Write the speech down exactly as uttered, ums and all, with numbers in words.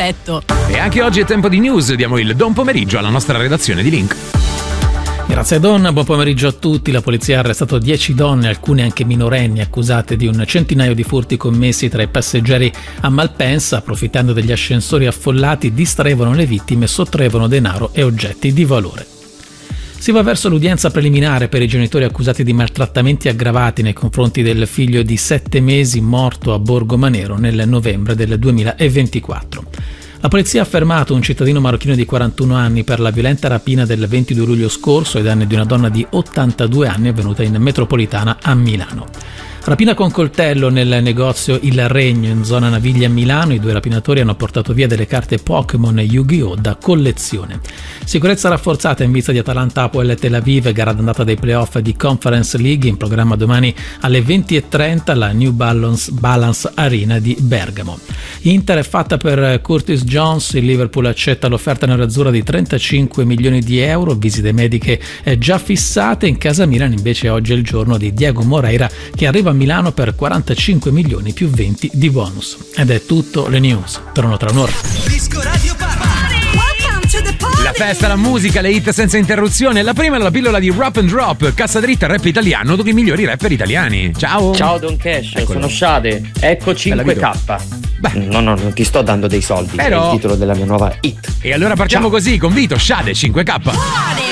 perfetto. E anche oggi è tempo di news, diamo il buon pomeriggio alla nostra redazione di Link. Grazie Don, buon pomeriggio a tutti. La polizia ha arrestato dieci donne, alcune anche minorenni, accusate di un centinaio di furti commessi tra i passeggeri a Malpensa. Approfittando degli ascensori affollati, distraevano le vittime e sottraevano denaro e oggetti di valore. Si va verso l'udienza preliminare per i genitori accusati di maltrattamenti aggravati nei confronti del figlio di sette mesi morto a Borgo Manero nel novembre del duemilaventiquattro. La polizia ha fermato un cittadino marocchino di quarantuno anni per la violenta rapina del ventidue luglio scorso ai danni di una donna di ottantadue anni avvenuta in metropolitana a Milano. Rapina con coltello nel negozio Il Regno in zona Naviglia a Milano. I due rapinatori hanno portato via delle carte Pokémon e Yu-Gi-Oh! Da collezione. Sicurezza rafforzata in vista di Atalanta Apoel Tel Aviv, gara d'andata dei playoff di Conference League, in programma domani alle venti e trenta alla New Balance, Balance Arena di Bergamo. Inter è fatta per Curtis Jones, il Liverpool accetta l'offerta nerazzurra di trentacinque milioni di euro, visite mediche già fissate. In casa Milan invece oggi è il giorno di Diego Moreira, che arriva a Milano per quarantacinque milioni più venti di bonus. Ed è tutto, le news tornano tra un'ora. Disco Radio Party. Welcome to the party. La festa, la musica, le hit senza interruzione. La prima è la pillola di Rap and Drop, cassa dritta rap italiano con i migliori rapper italiani. Ciao. Ciao Don Cash, Eccolo. Sono Shade. Ecco cinque K. Beh. No, no, non ti sto dando dei soldi. Però... È il titolo della mia nuova hit. E allora partiamo Ciao. così con Vito, Shade cinque K. Party.